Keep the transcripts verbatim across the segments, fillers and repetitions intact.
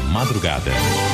madrugada.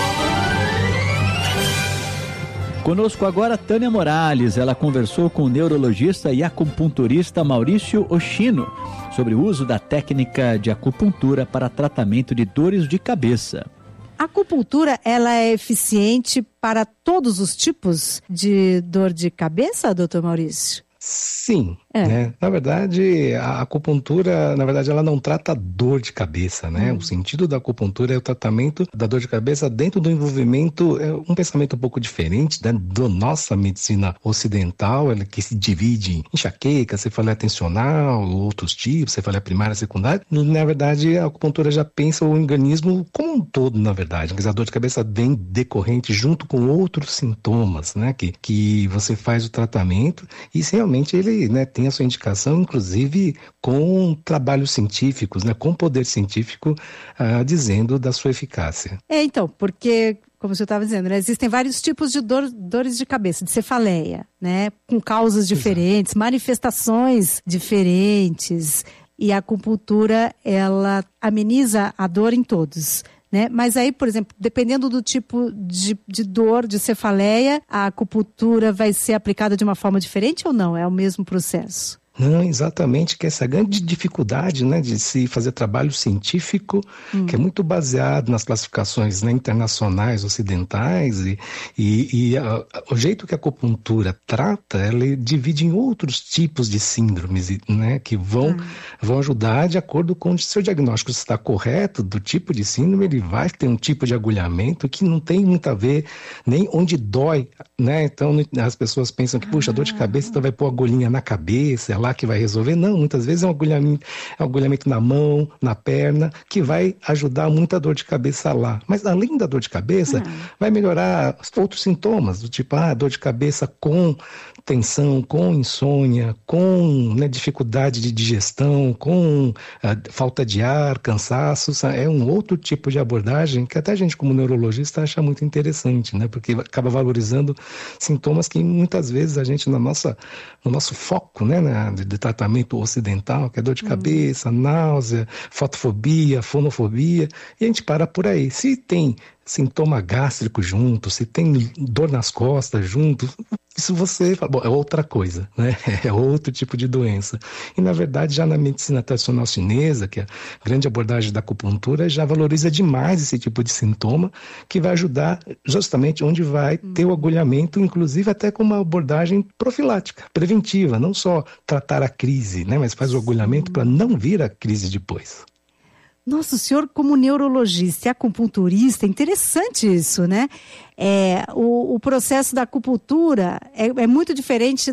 Conosco agora Tânia Morales. Ela conversou com o neurologista e acupunturista Maurício Oshino sobre o uso da técnica de acupuntura para tratamento de dores de cabeça. A acupuntura, ela é eficiente para todos os tipos de dor de cabeça, doutor Maurício? Sim, é. né? Na verdade, a acupuntura, na verdade, ela não trata dor de cabeça, né? Hum. O sentido da acupuntura é o tratamento da dor de cabeça dentro do envolvimento, é um pensamento um pouco diferente, né, da nossa medicina ocidental, ela que se divide em enxaqueca, cefaleia atencional, outros tipos, cefaleia primária, secundária. Na verdade, a acupuntura já pensa o organismo como um todo, na verdade. Porque a dor de cabeça vem decorrente junto com outros sintomas, né? Que, que você faz o tratamento e se realmente ele, né, tem a sua indicação, inclusive com trabalhos científicos, né, com poder científico uh, dizendo da sua eficácia. É, então, porque, como você estava dizendo, né, existem vários tipos de dor, dores de cabeça, de cefaleia, né, com causas diferentes, Exato. manifestações diferentes, e a acupuntura, ela ameniza a dor em todos. Né? Mas aí, por exemplo, dependendo do tipo de, de dor, de cefaleia, a acupuntura vai ser aplicada de uma forma diferente ou não? É o mesmo processo? Não, exatamente, que essa grande dificuldade, né, de se fazer trabalho científico, hum. que é muito baseado nas classificações, né, internacionais, ocidentais, e, e, e a, a, o jeito que a acupuntura trata, ela divide em outros tipos de síndromes, né, que vão, hum. vão ajudar de acordo com o seu diagnóstico se está correto, do tipo de síndrome, ele vai ter um tipo de agulhamento que não tem muito a ver nem onde dói, né, então as pessoas pensam que, puxa, dor de cabeça, então vai pôr agulhinha na cabeça, ela que vai resolver. Não, muitas vezes é um agulhamento, é um agulhamento na mão, na perna, que vai ajudar muita dor de cabeça lá. Mas além da dor de cabeça, uhum. vai melhorar outros sintomas, do tipo, ah, dor de cabeça com tensão, com insônia, com, né, dificuldade de digestão, com ah, falta de ar, cansaço. É um outro tipo de abordagem que até a gente como neurologista acha muito interessante, né? Porque acaba valorizando sintomas que muitas vezes a gente, na nossa, no nosso foco, né, na, de tratamento ocidental, que é dor de cabeça, uhum. náusea, fotofobia, fonofobia, e a gente para por aí. Se tem sintoma gástrico junto, se tem dor nas costas junto, isso você fala, bom, é outra coisa, né? É outro tipo de doença. E, na verdade, já na medicina tradicional chinesa, que é a grande abordagem da acupuntura, já valoriza demais esse tipo de sintoma, que vai ajudar justamente onde vai ter o agulhamento, inclusive até com uma abordagem profilática, preventiva, não só tratar a crise, né? Mas faz o agulhamento para não vir a crise depois. Nossa, o senhor como neurologista e acupunturista, interessante isso, né? É, o, o processo da acupuntura é, é muito diferente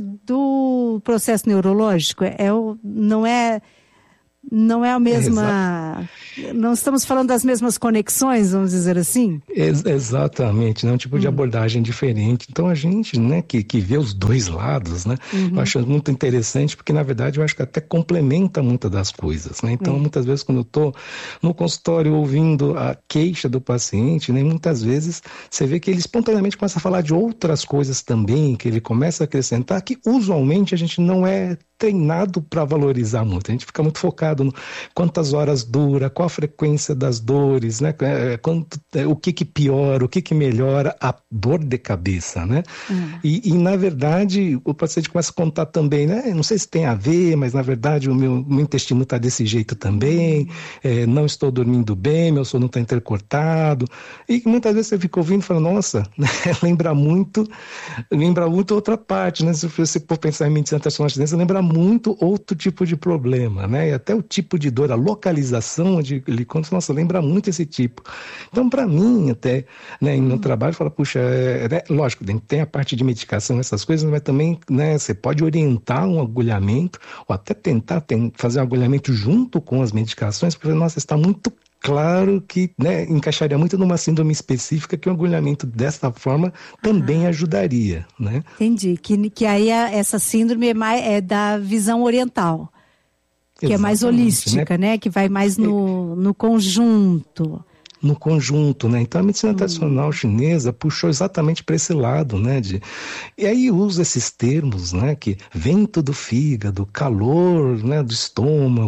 do processo neurológico, é, é, não é... Não é a mesma... É, não estamos falando das mesmas conexões, vamos dizer assim? Ex- exatamente, né? Um tipo hum. de abordagem diferente. Então a gente, né, que, que vê os dois lados, né? Uhum. Eu acho muito interessante, porque na verdade eu acho que até complementa muitas das coisas, né? Então hum. muitas vezes quando eu estou no consultório ouvindo a queixa do paciente, né, muitas vezes você vê que ele espontaneamente começa a falar de outras coisas também, que ele começa a acrescentar, que usualmente a gente não é treinado para valorizar muito. A gente fica muito focado no quantas horas dura, qual a frequência das dores, né? Quanto, o que que piora, o que que melhora a dor de cabeça, né? Uhum. E, e, na verdade, o paciente começa a contar também, né? Não sei se tem a ver, mas, na verdade, o meu, meu intestino está desse jeito também, é, não estou dormindo bem, meu sono está intercortado. E muitas vezes você fica ouvindo e fala, nossa, né? lembra muito, lembra muito outra parte, né? Se você for pensar em medicina tradicional chinesa, lembra muito outro tipo de problema, né? E até o tipo de dor, a localização de ele conta, nossa, lembra muito esse tipo. Então, para mim, até, né, no trabalho, fala, puxa, é, é, lógico, tem a parte de medicação, essas coisas, mas também, né, você pode orientar um agulhamento, ou até tentar tem, fazer um agulhamento junto com as medicações, porque, nossa, está muito claro que, né, encaixaria muito numa síndrome específica que um agulhamento dessa forma também ah. ajudaria, né? Entendi, que, que aí a, essa síndrome é, mais, é da visão oriental, que Exatamente, é mais holística, né? né? Que vai mais no, no conjunto. No conjunto, né? Então a medicina hum. tradicional chinesa puxou exatamente para esse lado, né? De... E aí usa esses termos, né? Que vento do fígado, calor, né, do estômago, e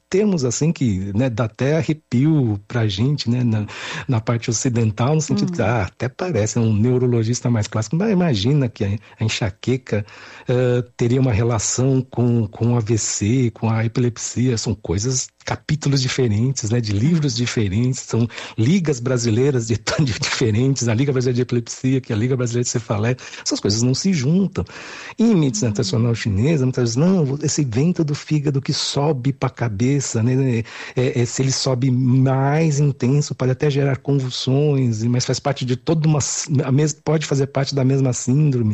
termos assim que, né, dá até arrepio pra gente, né, na, na parte ocidental, no sentido hum. que, ah, até parece um neurologista mais clássico, mas imagina que a, a enxaqueca uh, teria uma relação com, com o A V C, com a epilepsia, são coisas, capítulos diferentes, né, de livros diferentes, são ligas brasileiras de, de diferentes, a Liga Brasileira de Epilepsia, que é a Liga Brasileira de Cefaleia, essas coisas não se juntam. E em medicina tradicional chinesa, muitas vezes, não, esse vento do fígado que sobe para a cabeça, né, é, é, se ele sobe mais intenso, pode até gerar convulsões, mas faz parte de toda uma, a mes, pode fazer parte da mesma síndrome.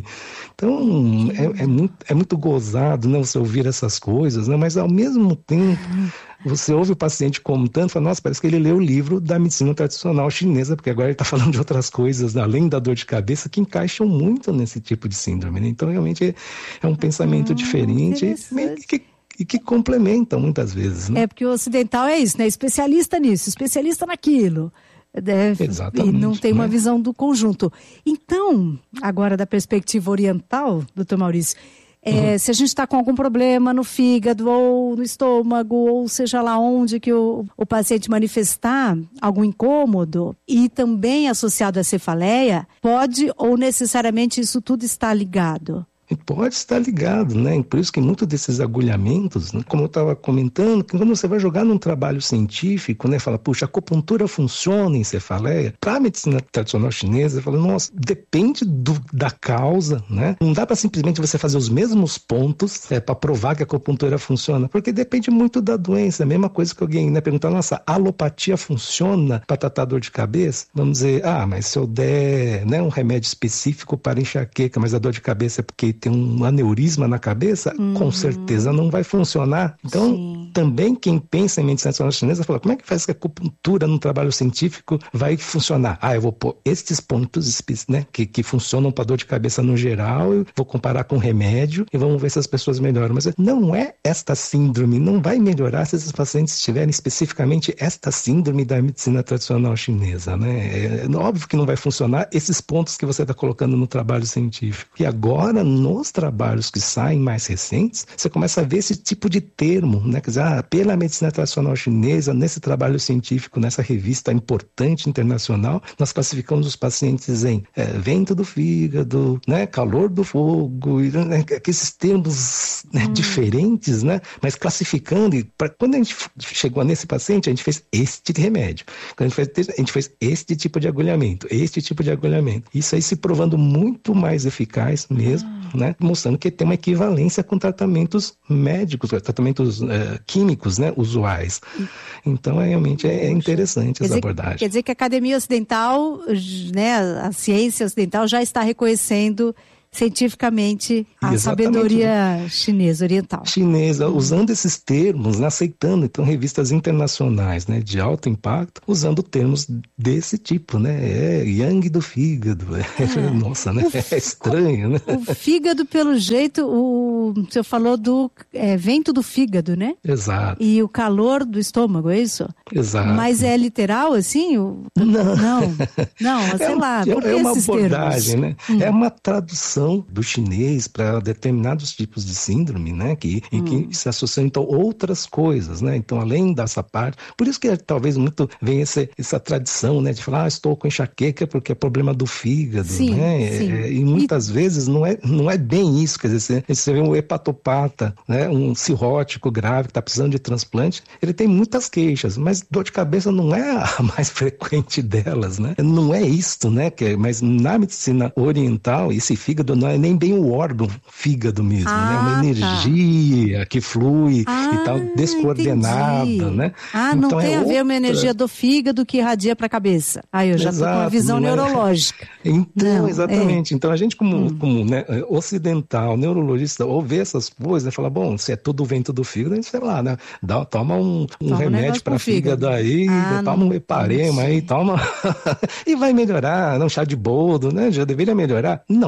Então, é, é, muito, é muito gozado, né, você ouvir essas coisas, né, mas ao mesmo tempo, você ouve o paciente contando e fala, nossa, parece que ele leu o livro da medicina tradicional chinesa, porque agora ele está falando de outras coisas, além da dor de cabeça, que encaixam muito nesse tipo de síndrome, né? Então, realmente, é, é um pensamento ah, diferente e que, e que complementam muitas vezes, né? É, porque o ocidental é isso, né? Especialista nisso, especialista naquilo. Deve, Exatamente, e não tem né? uma visão do conjunto. Então, agora da perspectiva oriental, doutor Maurício, É, uhum. se a gente está com algum problema no fígado ou no estômago, ou seja lá onde que o, o paciente manifestar algum incômodo e também associado à cefaleia, pode ou necessariamente isso tudo está ligado? Pode estar ligado, né? Por isso que muitos desses agulhamentos, né? Como eu estava comentando, que quando você vai jogar num trabalho científico, né? Fala, puxa, a acupuntura funciona em cefaleia. Para a medicina tradicional chinesa, fala, nossa, depende do, da causa, né? Não dá para simplesmente você fazer os mesmos pontos é, para provar que a acupuntura funciona, porque depende muito da doença. A mesma coisa que alguém, né, perguntar, nossa, a alopatia funciona para tratar dor de cabeça? Vamos dizer, ah, mas se eu der, né, um remédio específico para enxaqueca, mas a dor de cabeça é porque tem um aneurisma na cabeça, uhum. com certeza não vai funcionar. Então, Sim. também quem pensa em medicina tradicional chinesa fala, como é que faz que a acupuntura no trabalho científico vai funcionar? Ah, eu vou pôr estes pontos, né, que, que funcionam para dor de cabeça no geral, eu vou comparar com remédio e vamos ver se as pessoas melhoram. Mas não é esta síndrome, não vai melhorar se esses pacientes tiverem especificamente esta síndrome da medicina tradicional chinesa, né? É óbvio que não vai funcionar esses pontos que você está colocando no trabalho científico. E agora, nos trabalhos que saem mais recentes, você começa a ver esse tipo de termo, né? Quer dizer, ah, pela medicina tradicional chinesa, nesse trabalho científico, nessa revista importante internacional, nós classificamos os pacientes em é, vento do fígado, né? Calor do fogo, e, né? Esses termos, né? hum. diferentes, né? Mas classificando, e pra, quando a gente chegou nesse paciente, a gente fez este remédio. Quando a gente fez, a gente fez este tipo de agulhamento, este tipo de agulhamento. Isso aí se provando muito mais eficaz mesmo, hum. né? Mostrando que tem uma equivalência com tratamentos médicos, tratamentos uh, químicos, né, usuais. Então, é, realmente é, é interessante essa abordagem. Quer dizer que a academia ocidental, né, a ciência ocidental já está reconhecendo cientificamente a Exatamente. sabedoria chinesa, oriental. Chinesa, uhum. usando esses termos, né, aceitando então revistas internacionais, né, de alto impacto, usando termos desse tipo, né, é yang do fígado, é. nossa, né, o, é estranho, né. O fígado, pelo jeito, o, o senhor falou do é, vento do fígado, né? Exato. E o calor do estômago, é isso? Exato. Mas é literal, assim? O... Não. Não, não, sei é, lá, por que é uma esses abordagem, termos? né, hum. é uma tradução do chinês para determinados tipos de síndrome, né, que, em que hum. se associam então outras coisas, né, então além dessa parte, por isso que é, talvez muito vem esse, essa tradição, né, de falar, ah, estou com enxaqueca porque é problema do fígado, sim, né, sim. É, e muitas e... vezes não é, não é bem isso, quer dizer, você, você vê um hepatopata, né, um cirrótico grave que está precisando de transplante, ele tem muitas queixas, mas dor de cabeça não é a mais frequente delas, né, não é isto, né, que é, mas na medicina oriental, esse fígado não é nem bem o órgão fígado mesmo, ah, né? É uma energia tá. que flui ah, e tal, descoordenada, entendi. né? Ah, então não tem é a ver outra... uma energia do fígado que irradia para a cabeça. Aí eu já estou com uma visão neurológica. É... Então, não, exatamente. É. Então a gente como, hum. como né, ocidental, neurologista, ouve essas coisas, né, fala, bom, se é tudo vento do fígado, a gente, sei lá, né? Dá, toma um, um toma remédio um para fígado aí, ah, toma um heparema aí, toma... e vai melhorar, não chá de boldo, né? Já deveria melhorar. Não é assim.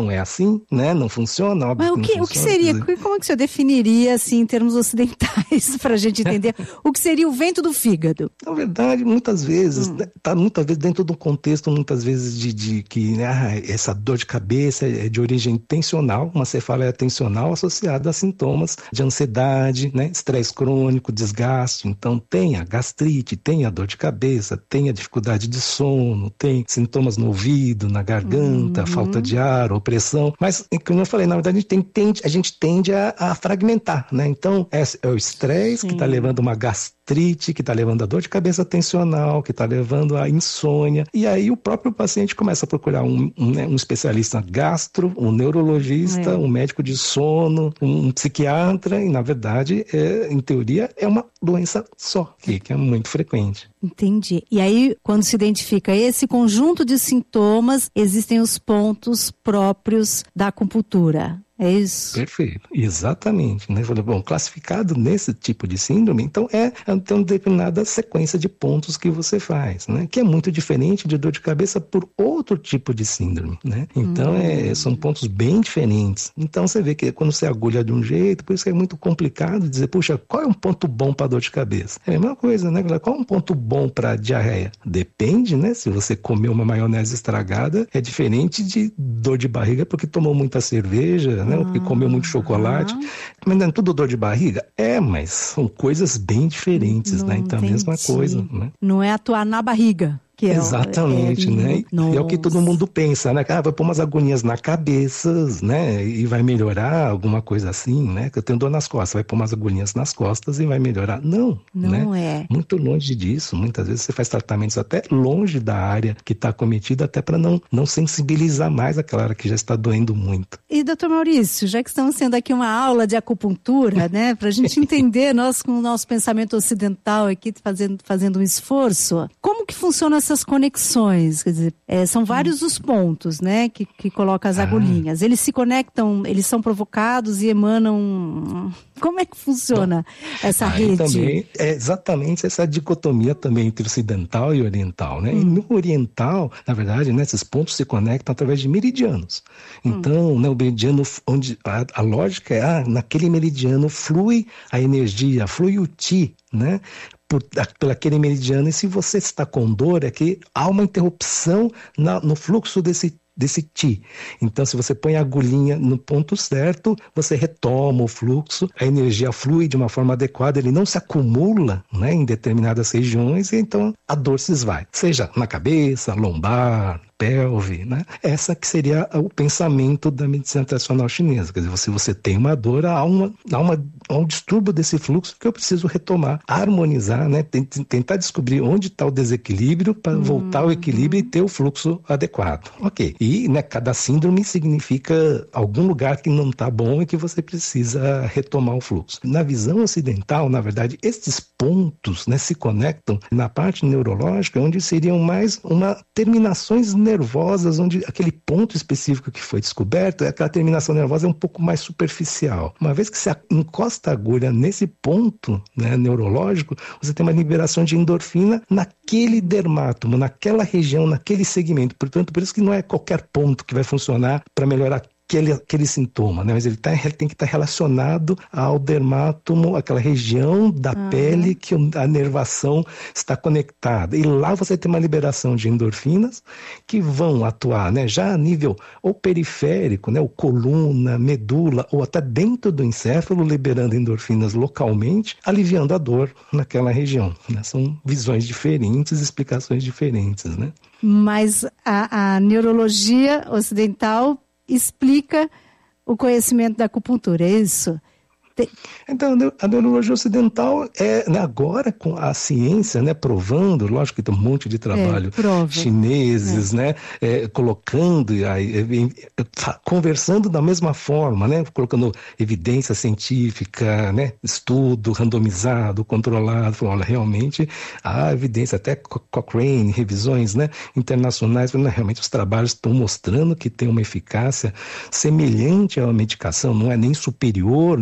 assim, né? Não funciona, óbvio. Mas o que, que, não o que funciona, seria, quer dizer... como é que você definiria, assim, em termos ocidentais, para a gente entender o que seria o vento do fígado? Na verdade, muitas vezes, hum. tá muitas vezes dentro do contexto, muitas vezes de, de que né, ah, essa dor de cabeça é de origem tensional, uma cefaleia tensional associada a sintomas de ansiedade, né, estresse crônico, desgaste. Então tem a gastrite, tem a dor de cabeça, tem a dificuldade de sono, tem sintomas no ouvido, na garganta, uhum. falta de ar, opressão. Mas, como eu falei, na verdade a gente, tem, tende, a, gente tende a, a fragmentar, né? Então é, é o estresse que está levando uma gastrite, que está levando a dor de cabeça tensional, que está levando a insônia. E aí o próprio paciente começa a procurar um, um, né, um especialista gastro, um neurologista, é. um médico de sono, um, um psiquiatra, e na verdade, é, em teoria, é uma doença só, que, que é muito frequente. Entendi. E aí, quando se identifica esse conjunto de sintomas, existem os pontos próprios da acupuntura. É isso? Perfeito, exatamente. Né? Falei, bom, classificado nesse tipo de síndrome, então é tem uma determinada sequência de pontos que você faz, né? Que é muito diferente de dor de cabeça por outro tipo de síndrome. Né? Então hum. é, são pontos bem diferentes. Então você vê que quando você agulha de um jeito, por isso que é muito complicado dizer, puxa, qual é um ponto bom para dor de cabeça? É a mesma coisa, né? Qual é um ponto bom para diarreia? Depende, né? Se você comer uma maionese estragada, é diferente de dor de barriga porque tomou muita cerveja, né? Porque comeu muito chocolate. Uhum. Mas não é tudo dor de barriga? É, mas são coisas bem diferentes, não né? Então, entendi. a mesma coisa, né? Não é atuar na barriga. Que Exatamente, é, é, né? E é o que todo mundo pensa, né? Ah, vai pôr umas agulhinhas na cabeça, né? E vai melhorar alguma coisa assim, né? Que eu tenho dor nas costas, vai pôr umas agulhinhas nas costas e vai melhorar. Não, não né? é. Muito longe disso. Muitas vezes você faz tratamentos até longe da área que está cometida, até para não, não sensibilizar mais aquela área que já está doendo muito. E, doutor Maurício, já que estamos sendo aqui uma aula de acupuntura, né? Para a gente entender, nós com o nosso pensamento ocidental aqui, fazendo, fazendo um esforço, como que funciona essas conexões? Quer dizer, é, são vários os pontos, né, que, que coloca as agulhinhas. Ah. Eles se conectam, eles são provocados e emanam... Como é que funciona Bom, essa rede? Também é exatamente essa dicotomia também entre ocidental e oriental, né? Hum. E no oriental, na verdade, né, esses pontos se conectam através de meridianos. Então, hum. né, o meridiano, onde a, a lógica é, ah, naquele meridiano flui a energia, flui o Qi, né? Por, por aquele meridiano, e se você está com dor, é que há uma interrupção na, no fluxo desse desse Qi. Então, se você põe a agulhinha no ponto certo, você retoma o fluxo, a energia flui de uma forma adequada, ele não se acumula, né, em determinadas regiões, e então a dor se esvai. Seja na cabeça, lombar, pelve, né? Essa que seria o pensamento da medicina tradicional chinesa. Quer dizer, se você tem uma dor, há, uma, há, uma, há um distúrbio desse fluxo que eu preciso retomar, harmonizar, né? Tentar descobrir onde está o desequilíbrio para uhum. voltar ao equilíbrio e ter o fluxo adequado. Ok. E né, cada síndrome significa algum lugar que não está bom e que você precisa retomar o fluxo. Na visão ocidental, na verdade, esses pontos, né, se conectam na parte neurológica, onde seriam mais uma terminações nervosas, onde aquele ponto específico que foi descoberto, aquela terminação nervosa é um pouco mais superficial. Uma vez que você encosta a agulha nesse ponto, né, neurológico, você tem uma liberação de endorfina naquele dermátomo, naquela região, naquele segmento. Portanto, por isso que não é qualquer ponto que vai funcionar para melhorar Aquele, aquele sintoma, né? Mas ele, tá, ele tem que estar tá relacionado ao dermátomo, aquela região da ah. pele que a nervação está conectada. E lá você tem uma liberação de endorfinas que vão atuar, né? Já a nível ou periférico, né? O coluna, medula, ou até dentro do encéfalo, liberando endorfinas localmente, aliviando a dor naquela região. Né? São visões diferentes, explicações diferentes, né? Mas a, a neurologia ocidental explica o conhecimento da acupuntura, é isso? Tem... Então, a neurologia ocidental é, né, agora com a ciência, né, provando, lógico que tem um monte de trabalho é, chineses, é. né, é, colocando, aí, conversando da mesma forma, né, colocando evidência científica, né, estudo randomizado, controlado, falando, olha, realmente há evidência, até Cochrane, revisões, né, internacionais, né, realmente os trabalhos estão mostrando que tem uma eficácia semelhante à medicação, não é nem superior, né, ou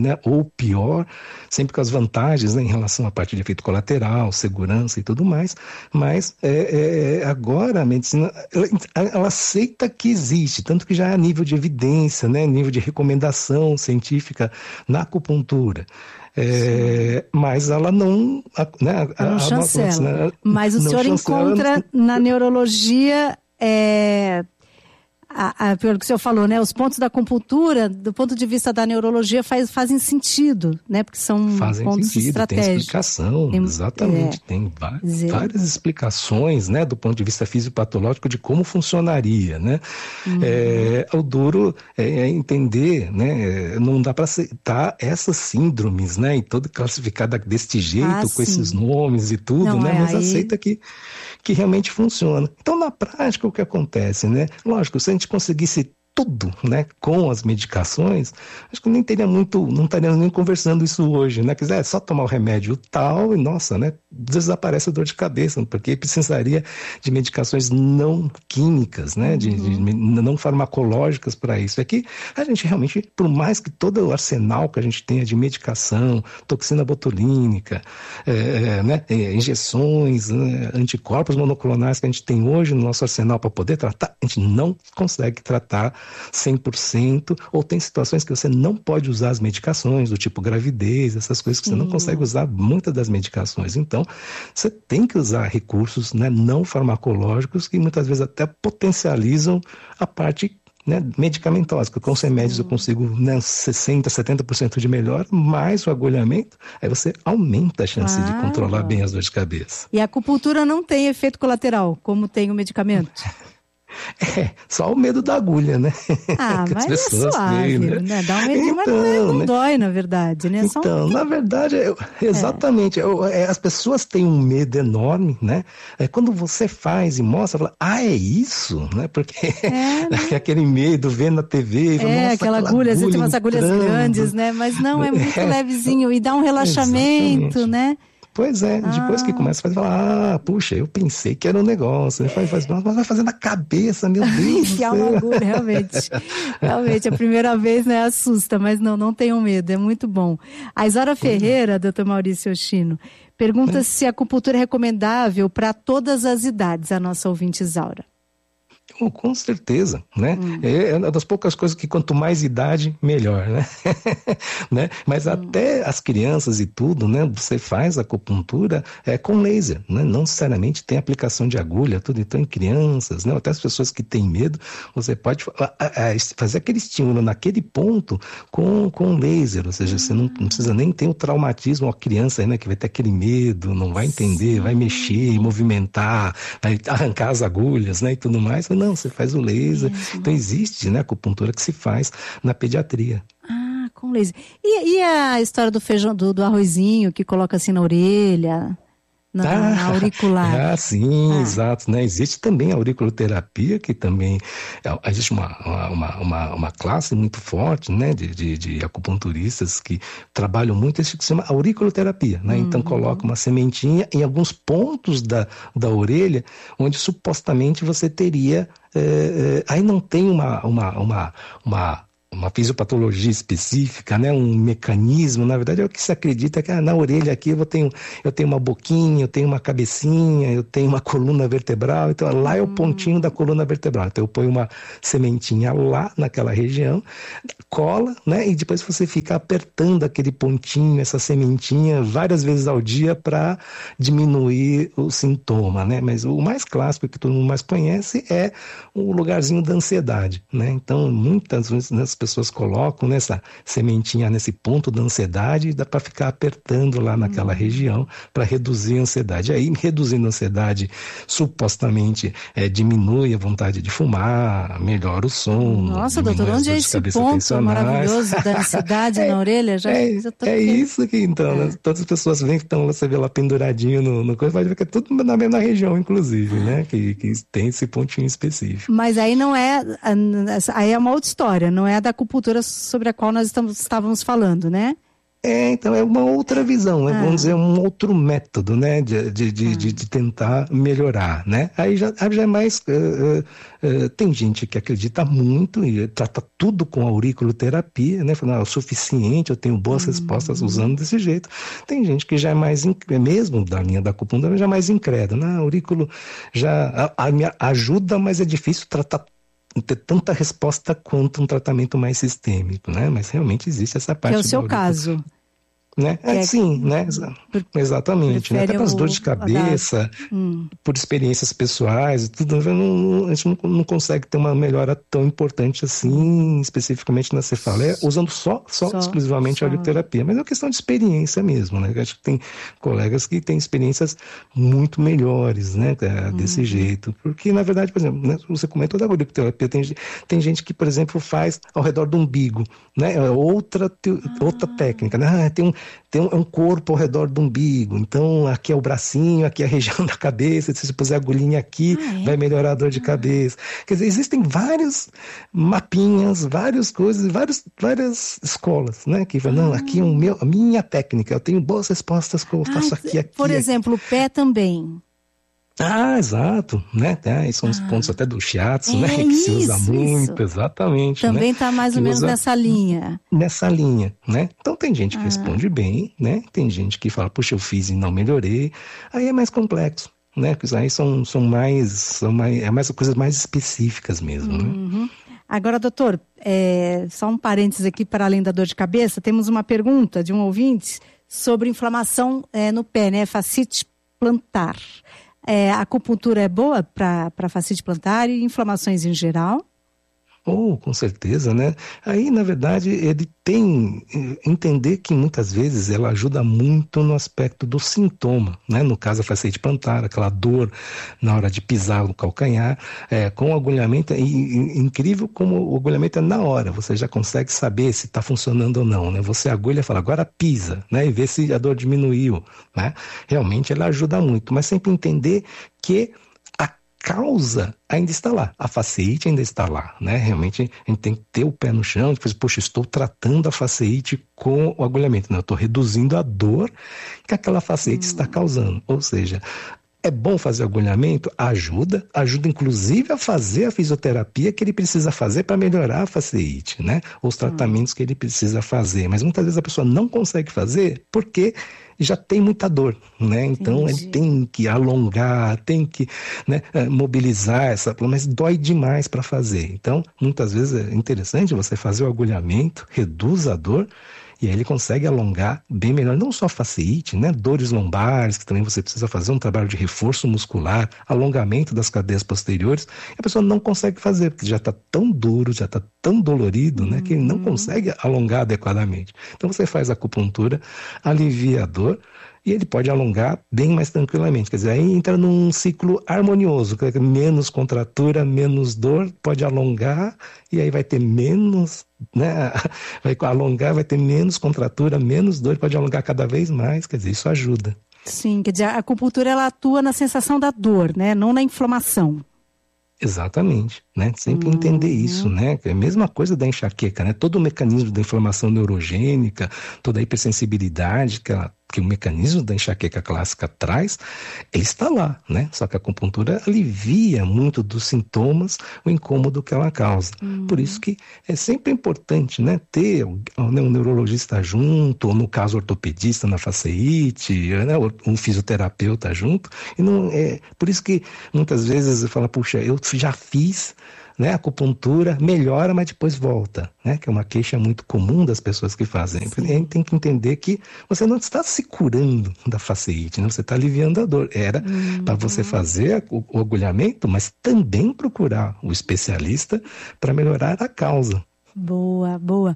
pior, sempre com as vantagens, né, em relação à parte de efeito colateral, segurança e tudo mais, mas é, é, agora a medicina, ela, ela aceita que existe, tanto que já há nível de evidência, né, nível de recomendação científica na acupuntura. É, mas ela não, né, ela não a, chancela. A, a, mas o senhor chancela, encontra na neurologia, é, a, a, pelo que o senhor falou, né, os pontos da acupuntura, do ponto de vista da neurologia, faz, fazem sentido, né, porque são fazem pontos sentido, estratégicos. Tem explicação, tem, exatamente, é, tem várias, dizer... várias explicações, né, do ponto de vista fisiopatológico de como funcionaria, né. Uhum. É, o duro é, é entender, né, não dá para aceitar essas síndromes, né, e toda classificada deste jeito, ah, com sim. esses nomes e tudo, não, né, é, mas aí... aceita que, que realmente funciona. Então, na prática, o que acontece, né, lógico, se a gente conseguisse tudo, né, com as medicações, acho que nem teria muito, não estaríamos nem conversando isso hoje, né, quiser é só tomar o remédio tal e, nossa, né, desaparece a dor de cabeça, porque precisaria de medicações não químicas, né, uhum. de, de não farmacológicas para isso. É que a gente realmente, por mais que todo o arsenal que a gente tenha de medicação, toxina botulínica, é, né, injeções, né, anticorpos monoclonais que a gente tem hoje no nosso arsenal para poder tratar, a gente não consegue tratar cem por cento, ou tem situações que você não pode usar as medicações, do tipo gravidez, essas coisas que você hum. não consegue usar muitas das medicações. Então, você tem que usar recursos, né, não farmacológicos que muitas vezes até potencializam a parte, né, medicamentosa, porque com os remédios eu consigo, né, sessenta por cento, setenta por cento de melhor, mais o agulhamento, aí você aumenta a chance claro. de controlar bem as dores de cabeça. E a acupuntura não tem efeito colateral, como tem o medicamento? É, só o medo da agulha, né? Ah, que mas é suave, veem, né? né? Dá um medinho, então, mas não, é, não né? dói, na verdade, né? Então, só um... na verdade, eu, exatamente, é. Eu, é, as pessoas têm um medo enorme, né? É, quando você faz e mostra, fala, ah, é isso? Né? Porque é, né? aquele medo, vê na T V, fala, é, nossa, aquela, aquela agulha, agulha, você tem umas agulhas entrando. grandes, né? Mas não, é muito é, levezinho e dá um relaxamento, exatamente. né? Pois é, ah. depois que começa a fazer, fala, ah, puxa, eu pensei que era um negócio, né? Faz, faz, mas vai fazer na cabeça, meu Deus. Enfiar uma agulha, realmente. Realmente, a primeira vez, né, assusta, mas não, não tenham medo, é muito bom. A Isaura Ferreira, doutor Maurício Yoshino, pergunta é. se a acupuntura é recomendável para todas as idades, a nossa ouvinte Isaura. Com certeza, né? Hum. É uma das poucas coisas que quanto mais idade, melhor, né? né? Mas hum. até as crianças e tudo, né? Você faz a acupuntura é, com laser, né? Não necessariamente tem aplicação de agulha, tudo. Então, em crianças, né? Até as pessoas que têm medo, você pode fazer aquele estímulo naquele ponto com, com laser, ou seja, você não, não precisa nem ter o traumatismo, a criança aí, né? Que vai ter aquele medo, não vai entender, Sim. vai mexer, movimentar, vai arrancar as agulhas, né? E tudo mais. Não, você faz o laser. Mesmo. Então existe, né, acupuntura que se faz na pediatria. Ah, com laser. E, e a história do feijão, do, do arrozinho que coloca assim na orelha, na, ah, na auricular? Ah, sim, ah. exato. Né? Existe também a auriculoterapia, que também é, existe uma, uma, uma, uma classe muito forte, né, de, de, de acupunturistas que trabalham muito isso que se chama auriculoterapia, né? Uhum. Então coloca uma sementinha em alguns pontos da, da orelha, onde supostamente você teria é, é, aí não tem uma, uma, uma, uma uma fisiopatologia específica, né, um mecanismo, na verdade é o que se acredita que ah, na orelha aqui eu tenho, eu tenho uma boquinha, eu tenho uma cabecinha, eu tenho uma coluna vertebral, então lá é o pontinho da coluna vertebral, então eu ponho uma sementinha lá naquela região, cola, né, e depois você fica apertando aquele pontinho, essa sementinha várias vezes ao dia para diminuir o sintoma, né, mas o mais clássico que todo mundo mais conhece é o lugarzinho da ansiedade, né, então muitas vezes as pessoas colocam nessa sementinha nesse ponto da ansiedade e dá para ficar apertando lá naquela hum. região para reduzir a ansiedade. Aí, reduzindo a ansiedade, supostamente é, diminui a vontade de fumar, melhora o sono. Nossa, doutor, onde é esse ponto maravilhoso da ansiedade é, na orelha? Já, é já tô é isso que, então, é. né? Todas as pessoas vêm que estão, você vê lá penduradinho no, no coisa, vai ver que é tudo na mesma região, inclusive, né? Que, que tem esse pontinho específico. Mas aí não é, aí é uma outra história, não é a da acupuntura sobre a qual nós estamos, estávamos falando, né? É, então é uma outra visão, né? Ah. Vamos dizer, um outro método, né? De, de, de, Ah. de, de tentar melhorar, né? Aí já, já é mais... Uh, uh, uh, tem gente que acredita muito e trata tudo com auriculoterapia, né? Falando, ah, é o suficiente, eu tenho boas hum. respostas usando desse jeito. Tem gente que já é mais, mesmo da linha da acupuntura, já é mais incrédula. Né? Auriculo já a, a me ajuda, mas é difícil tratar ter tanta resposta quanto um tratamento mais sistêmico, né? Mas realmente existe essa parte. Que é o seu caso. Né? É, é sim, que... né? Exatamente. Né? Até pelas dores de cabeça, hum. por experiências pessoais, tudo, não, a gente não, não consegue ter uma melhora tão importante assim, especificamente na cefaleia, usando só, só, só exclusivamente só. a audioterapia. Mas é uma questão de experiência mesmo, né? Eu acho que tem colegas que têm experiências muito melhores, né? Desse hum. jeito. Porque, na verdade, por exemplo, né? Você comentou da audioterapia, tem, tem gente que, por exemplo, faz ao redor do umbigo, né? Outra, ah. outra técnica, né? Ah, tem um Tem um, um corpo ao redor do umbigo, então aqui é o bracinho, aqui é a região da cabeça, se você puser a agulhinha aqui, ah, é? vai melhorar a dor de ah. cabeça. Quer dizer, existem vários mapinhas, várias coisas, vários, várias escolas, né? Que falam, ah. não, aqui é o meu, a minha técnica, eu tenho boas respostas que eu faço ah, aqui, aqui. Por exemplo, o pé também. Ah, exato, né? É, são ah. os pontos até do shiatsu, é, né? Que isso, se usa muito, isso. exatamente. Também está né? mais ou que menos usa... nessa linha. Nessa linha, né? Então tem gente que ah. responde bem, né? Tem gente que fala, puxa, eu fiz e não melhorei. Aí é mais complexo, né? Porque aí são, são mais, são mais, é mais coisas mais específicas mesmo, uhum. né? Agora, doutor, é, só um parênteses aqui para além da dor de cabeça, temos uma pergunta de um ouvinte sobre inflamação é, no pé, né? Fascite plantar. É, a acupuntura é boa para fascite plantar e inflamações em geral? Oh, com certeza, né? Aí, na verdade, ele tem entender que muitas vezes ela ajuda muito no aspecto do sintoma, né? No caso, a fascite plantar, aquela dor na hora de pisar no calcanhar, é, com o agulhamento, é incrível como o agulhamento é na hora, você já consegue saber se está funcionando ou não, né? Você agulha e fala, agora pisa, né? E vê se a dor diminuiu, né? Realmente ela ajuda muito, mas sempre entender que causa ainda está lá, a fasciite ainda está lá, né? Realmente a gente tem que ter o pé no chão, depois, poxa, estou tratando a fasciite com o agulhamento, né? Eu estou reduzindo a dor que aquela fasciite hum. está causando, ou seja, é bom fazer agulhamento? Ajuda, ajuda inclusive a fazer a fisioterapia que ele precisa fazer para melhorar a fasciite, né? Os tratamentos hum. que ele precisa fazer, mas muitas vezes a pessoa não consegue fazer porque já tem muita dor, né? Então Entendi. ele tem que alongar, tem que né, mobilizar essa, mas dói demais para fazer. Então, muitas vezes é interessante você fazer o agulhamento, reduz a dor, e aí ele consegue alongar bem melhor, não só a fasciite, né? Dores lombares, que também você precisa fazer um trabalho de reforço muscular, alongamento das cadeias posteriores, e a pessoa não consegue fazer, porque já está tão duro, já está tão dolorido, né? Que ele não consegue alongar adequadamente. Então você faz a acupuntura, alivia a dor, e ele pode alongar bem mais tranquilamente. Quer dizer, aí entra num ciclo harmonioso, que é menos contratura, menos dor, pode alongar, e aí vai ter menos, né? Vai alongar, vai ter menos contratura, menos dor, pode alongar cada vez mais, quer dizer, isso ajuda. Sim, quer dizer, a acupuntura ela atua na sensação da dor, né? Não na inflamação. Exatamente, né? Sempre uhum. entender isso, né? É a mesma coisa da enxaqueca, né? Todo o mecanismo da inflamação neurogênica, toda a hipersensibilidade que, ela, que o mecanismo da enxaqueca clássica traz, ele está lá, né? Só que a acupuntura alivia muito dos sintomas, o incômodo que ela causa. Uhum. Por isso que é sempre importante, né? Ter né, um neurologista junto, ou no caso ortopedista na fasciite, né? Um fisioterapeuta junto. E não é por isso que muitas vezes eu falo, puxa, eu já fiz né, acupuntura, melhora, mas depois volta, né? Que é uma queixa muito comum das pessoas que fazem. Sim. A gente tem que entender que você não está se curando da fasciite, né? Você está aliviando a dor. Era uhum. para você fazer o, o agulhamento, mas também procurar o especialista para melhorar a causa. Boa, boa.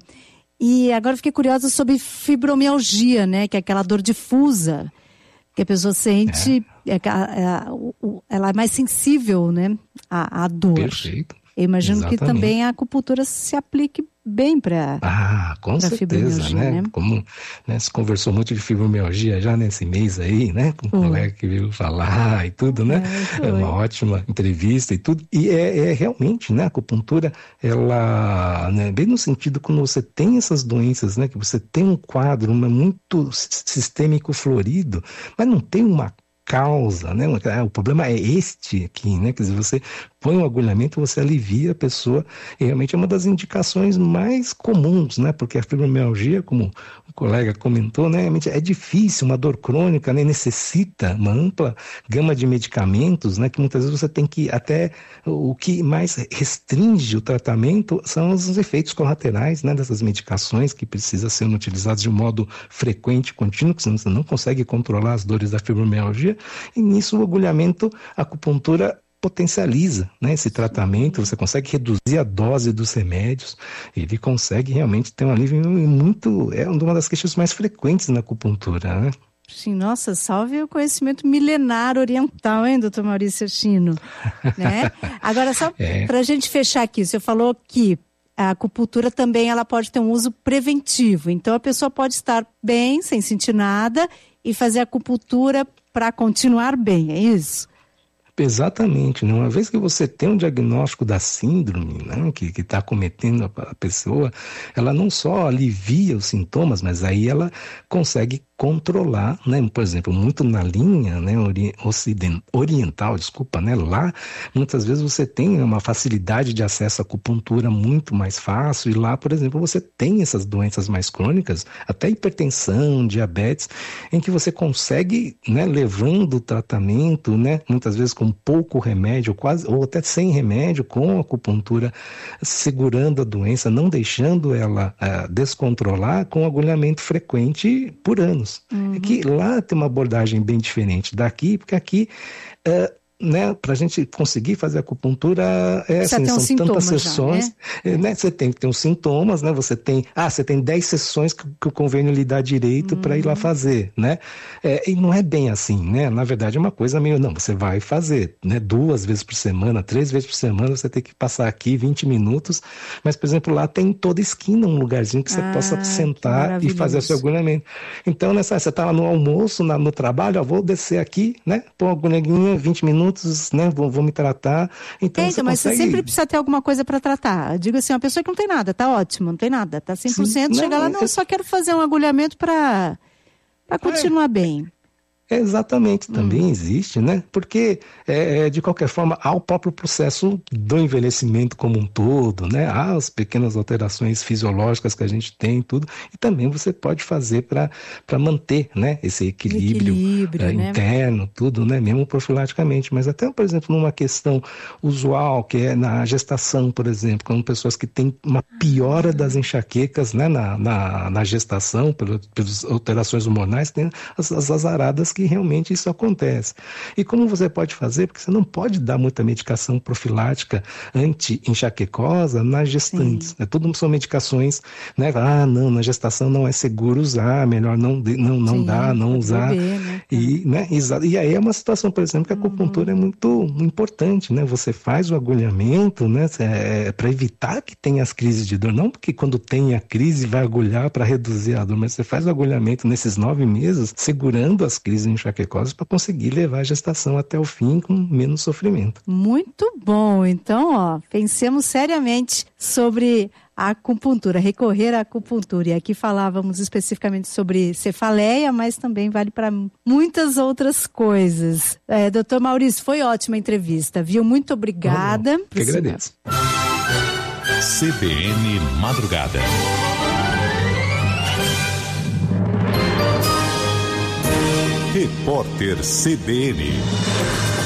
E agora fiquei curiosa sobre fibromialgia, né? Que é aquela dor difusa que a pessoa sente, é. É, é, ela é mais sensível, né, à, à dor. Perfeito. Eu imagino Exatamente. que também a acupuntura se aplique bem para Ah, com certeza, né? né? Como né, se conversou muito de fibromialgia já nesse mês aí, né? Com um uhum. colega que veio falar e tudo, né? É, é uma ótima entrevista e tudo. E é, é realmente, né? A acupuntura, ela, né, bem no sentido quando você tem essas doenças, né? Que você tem um quadro uma, muito sistêmico florido, mas não tem uma causa, né? O problema é este aqui, né? Quer dizer, você põe um agulhamento, você alivia a pessoa, e realmente é uma das indicações mais comuns, né? Porque a fibromialgia, como o colega comentou, né? É difícil, uma dor crônica, né? Necessita uma ampla gama de medicamentos, né? Que muitas vezes você tem que até, o que mais restringe o tratamento são os efeitos colaterais, né? Dessas medicações que precisam ser utilizadas de um modo frequente, contínuo, que senão você não consegue controlar as dores da fibromialgia. E nisso o agulhamento, a acupuntura potencializa, né, esse tratamento, você consegue reduzir a dose dos remédios, ele consegue realmente ter um alívio muito, é uma das queixas mais frequentes na acupuntura, né? Sim, nossa, salve o conhecimento milenar oriental, hein, doutor Maurício Oshino, né? Agora, só é. para a gente fechar aqui, o senhor falou que a acupuntura também ela pode ter um uso preventivo, então a pessoa pode estar bem, sem sentir nada, e fazer acupuntura para continuar bem, é isso? Exatamente, né? Uma vez que você tem um diagnóstico da síndrome, né, que está acometendo a, a pessoa, ela não só alivia os sintomas, mas aí ela consegue controlar, né? Por exemplo, muito na linha, né, ori- ocident- oriental, desculpa, né? Lá, muitas vezes você tem uma facilidade de acesso à acupuntura muito mais fácil, e lá, por exemplo, você tem essas doenças mais crônicas, até hipertensão, diabetes, em que você consegue, né, levando o tratamento, né, muitas vezes com pouco remédio, quase, ou até sem remédio, com a acupuntura, segurando a doença, não deixando ela uh, descontrolar, com agulhamento frequente por anos. Uhum. É que lá tem uma abordagem bem diferente daqui, porque aqui, uh, né, para a gente conseguir fazer acupuntura, é, assim, um são tantas já, sessões, né? né? Você tem que ter os sintomas, né? Você tem, ah, você tem dez sessões que, que o convênio lhe dá direito uhum. para ir lá fazer, né? É, e não é bem assim, né? Na verdade é uma coisa meio, não, você vai fazer, né? Duas vezes por semana, três vezes por semana, você tem que passar aqui vinte minutos, mas, por exemplo, lá tem em toda esquina um lugarzinho que você ah, possa sentar e fazer o seu agulhamento. Então, nessa, você tá lá no almoço, na, no trabalho, ó, vou descer aqui, né? Pôr uma agulhinha, vinte minutos, né, vou, vou me tratar. Então, Entendo, você mas consegue... você sempre precisa ter alguma coisa para tratar. Eu digo assim, uma pessoa que não tem nada, tá ótimo, não tem nada, tá cem por cento, Sim, chega não, lá, não, eu só quero fazer um agulhamento para para continuar é, bem. É, exatamente, também hum. existe, né? Porque, é, de qualquer forma, há o próprio processo do envelhecimento como um todo, né? Há as pequenas alterações fisiológicas que a gente tem e tudo, e também você pode fazer para manter, né, esse equilíbrio, equilíbrio é, né? interno, tudo, né? Mesmo profilaticamente. Mas até, por exemplo, numa questão usual, que é na gestação, por exemplo, com pessoas que têm uma piora das enxaquecas, né, na, na, na gestação, pelas, pelas alterações hormonais, tem as, as azaradas que que realmente isso acontece. E como você pode fazer? Porque você não pode dar muita medicação profilática anti-enxaquecosa nas gestantes. Né? Tudo são medicações, né? Ah, não, na gestação não é seguro usar, melhor não, não, não Sim, dá, não usar. Beber, né? E, né? E aí é uma situação, por exemplo, que a acupuntura uhum. é muito importante, né? Você faz o agulhamento, né? É, para evitar que tenha as crises de dor. Não porque quando tem a crise vai agulhar para reduzir a dor, mas você faz o agulhamento nesses nove meses, segurando as crises enxaquecosas para conseguir levar a gestação até o fim com menos sofrimento. Muito bom. Então, ó, pensemos seriamente sobre a acupuntura, recorrer à acupuntura. E aqui falávamos especificamente sobre cefaleia, mas também vale para muitas outras coisas. É, doutor Maurício, foi ótima a entrevista, viu? Muito obrigada. Oh, que agradeço. C B N Madrugada. Repórter C B N.